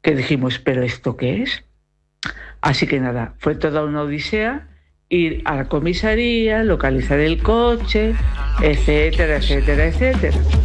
que dijimos, ¿pero esto qué es? Así que nada, fue toda una odisea ir a la comisaría, localizar el coche, etcétera, etcétera, etcétera.